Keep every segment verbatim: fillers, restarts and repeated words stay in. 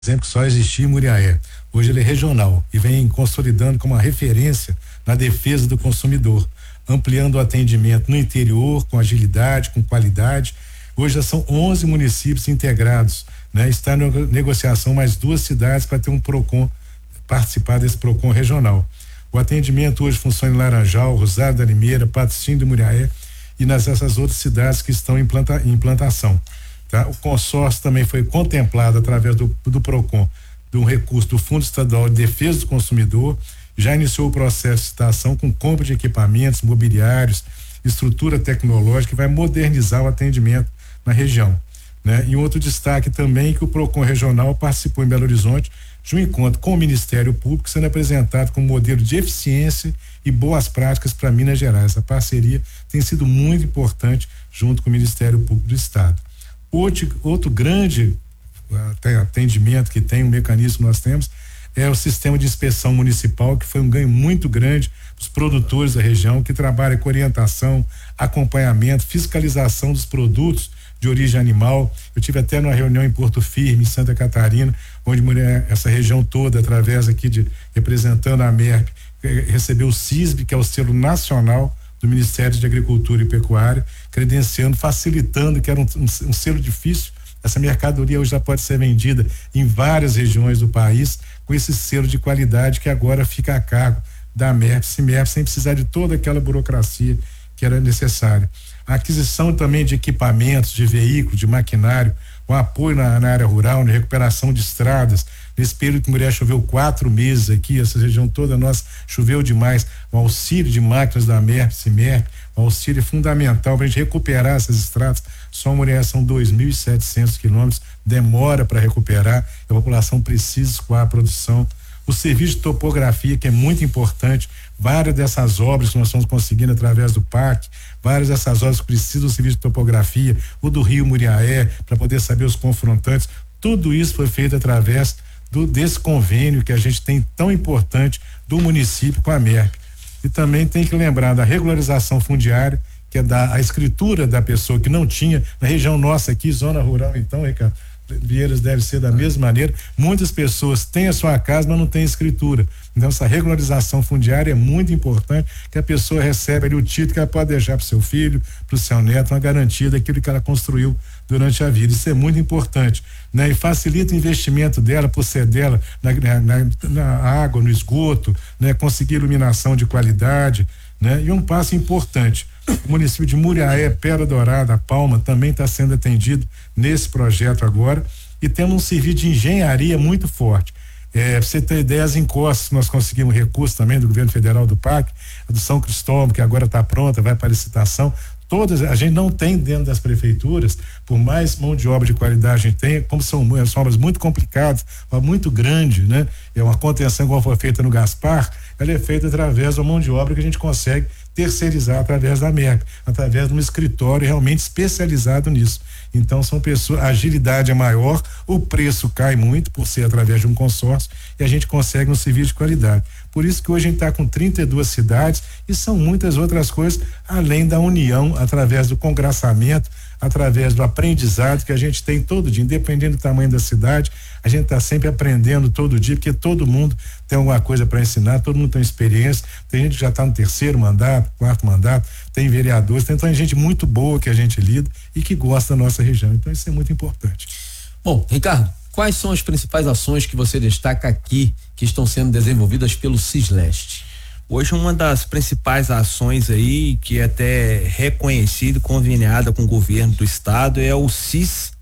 exemplo, que só existia em Muriaé. Hoje ele é regional e vem consolidando como uma referência na defesa do consumidor, ampliando o atendimento no interior com agilidade, com qualidade. Hoje já são onze municípios integrados, né? Está na negociação mais duas cidades para ter um PROCON, participar desse PROCON regional. O atendimento hoje funciona em Laranjal, Rosário da Limeira, Patrocínio de Muriaé e nas essas outras cidades que estão em, planta, em implantação. Tá? O consórcio também foi contemplado através do, do PROCON, de um recurso do Fundo Estadual de Defesa do Consumidor, já iniciou o processo de licitação com compra de equipamentos mobiliários, estrutura tecnológica que vai modernizar o atendimento na região, né? E outro destaque também que o PROCON regional participou em Belo Horizonte de um encontro com o Ministério Público sendo apresentado como modelo de eficiência e boas práticas para Minas Gerais. A parceria tem sido muito importante junto com o Ministério Público do Estado. Outro, outro grande atendimento que tem, um mecanismo que nós temos, é o sistema de inspeção municipal, que foi um ganho muito grande para os produtores da região, que trabalha com orientação, acompanhamento, fiscalização dos produtos de origem animal. Eu tive até numa reunião em Porto Firme, em Santa Catarina, onde essa região toda, através aqui de representando a MERP, recebeu o SISB, que é o selo nacional do Ministério de Agricultura e Pecuária, credenciando, facilitando, que era um, um, um selo difícil. Essa mercadoria hoje já pode ser vendida em várias regiões do país com esse selo de qualidade que agora fica a cargo da MERP, CIMERP, sem precisar de toda aquela burocracia que era necessária. A aquisição também de equipamentos, de veículos, de maquinário, o apoio na, na área rural, na recuperação de estradas. Nesse período que Muriaé choveu quatro meses aqui, essa região toda nossa choveu demais. O auxílio de máquinas da MERP, CIMERP, o auxílio é fundamental para a gente recuperar essas estradas. Só Muriaé são dois mil e setecentos quilômetros, demora para recuperar, a população precisa escoar a produção. O serviço de topografia, que é muito importante, várias dessas obras que nós estamos conseguindo através do P A C, várias dessas obras que precisam do serviço de topografia, o do Rio Muriaé, para poder saber os confrontantes, tudo isso foi feito através do, desse convênio que a gente tem tão importante do município com a MERP. E também tem que lembrar da regularização fundiária, que é da a escritura da pessoa que não tinha, na região nossa aqui, zona rural, então, Ricardo, Vieiras deve ser da mesma maneira. Muitas pessoas têm a sua casa, mas não têm escritura. Então, essa regularização fundiária é muito importante, que a pessoa recebe ali o título que ela pode deixar para o seu filho, para o seu neto, uma garantia daquilo que ela construiu durante a vida. Isso é muito importante, né? E facilita o investimento dela, por ser dela, na, na, na água, no esgoto, né? Conseguir iluminação de qualidade, né? E um passo importante. O município de Muriaé, Pedra Dourada, Palma, também está sendo atendido nesse projeto agora, e temos um serviço de engenharia muito forte. É, pra você ter ideia, as encostas, nós conseguimos recursos também do governo federal, do P A C, a do São Cristóvão, que agora está pronta, vai para licitação. Todas, a gente não tem dentro das prefeituras, por mais mão de obra de qualidade a gente tem, como são, são obras muito complicadas, muito grande, né? É uma contenção igual foi feita no Gaspar, ela é feita através da mão de obra que a gente consegue terceirizar através da MERP, através de um escritório realmente especializado nisso. Então são pessoas, a agilidade é maior, o preço cai muito por ser através de um consórcio e a gente consegue um serviço de qualidade. Por isso que hoje a gente está com trinta e duas cidades e são muitas outras coisas, além da união, através do congraçamento, através do aprendizado que a gente tem todo dia, independente do tamanho da cidade, a gente está sempre aprendendo todo dia, porque todo mundo tem alguma coisa para ensinar, todo mundo tem experiência, tem gente que já está no terceiro mandato, quarto mandato, tem vereadores, tem, tem gente muito boa que a gente lida e que gosta da nossa região, então isso é muito importante. Bom, Ricardo, quais são as principais ações que você destaca aqui que estão sendo desenvolvidas pelo Cisleste? Hoje uma das principais ações aí, que é até reconhecida e conveniada com o governo do estado, é o CIS,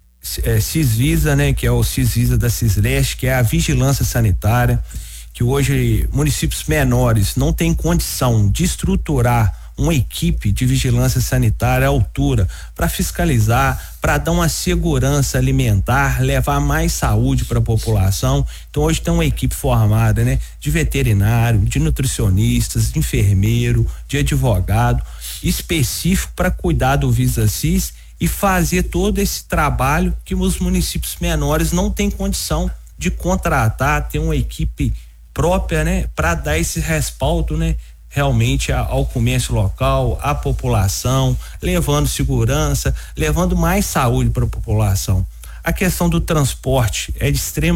é, CISVISA, né? Que é o CISVISA da Cisleste, que é a vigilância sanitária, que hoje municípios menores não têm condição de estruturar uma equipe de vigilância sanitária à altura para fiscalizar, para dar uma segurança alimentar, levar mais saúde para a população. Então hoje tem uma equipe formada, né, de veterinário, de nutricionistas, de enfermeiro, de advogado, específico para cuidar do VisaCis e fazer todo esse trabalho que os municípios menores não têm condição de contratar, ter uma equipe própria, né, para dar esse respaldo, né, realmente ao comércio local, à população, levando segurança, levando mais saúde para a população. A questão do transporte é de extrema